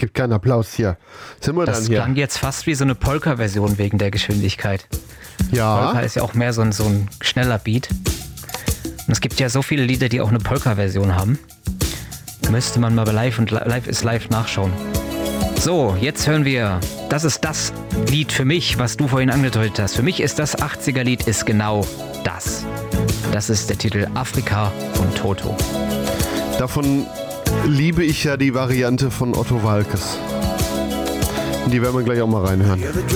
gibt keinen Applaus hier. Sind wir Das dann hier? klang jetzt fast wie so eine Polka-Version wegen der Geschwindigkeit. Ja. Polka ist ja auch mehr so ein schneller Beat. Und es gibt ja so viele Lieder, die auch eine Polka-Version haben. Müsste man mal bei Live und Live ist live nachschauen. So, jetzt hören wir, das ist das Lied für mich, was du vorhin angedeutet hast. Für mich ist das 80er-Lied ist genau das. Das ist der Titel Afrika von Toto. Davon liebe ich ja die Variante von Otto Waalkes. Die werden wir gleich auch mal reinhören.